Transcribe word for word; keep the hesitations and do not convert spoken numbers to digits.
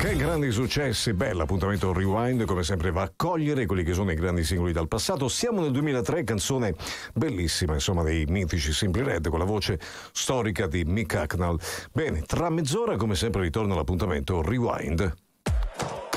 Che grandi successi, bello appuntamento Rewind, come sempre va a cogliere quelli che sono i grandi singoli dal passato. Siamo nel duemilatré, canzone bellissima, insomma, dei mitici Simply Red, con la voce storica di Mick Hucknall. Bene, tra mezz'ora come sempre ritorna l'appuntamento Rewind.